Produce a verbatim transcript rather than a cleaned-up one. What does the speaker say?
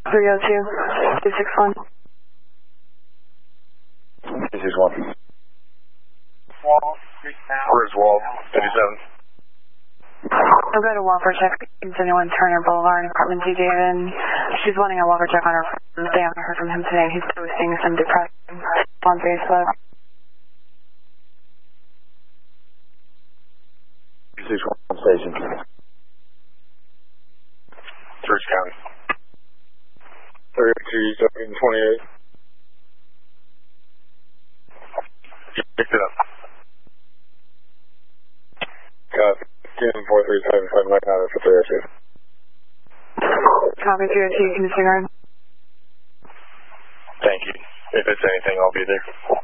three oh two, two six one. two six one. Where's Wall? fifty-seven. I'll go to Walker check. It's anyone Turner Boulevard, apartment D J, and she's wanting a Walker check on her phone. They haven't heard from him today. He's posting some depression on Facebook. two six one station. Church County. thirty-two, seven twenty-eight. Picked it up. Copy. ten four three seven seven nine nine for three oh two. Copy three oh two, can you disregard? Thank you. If it's anything, I'll be there.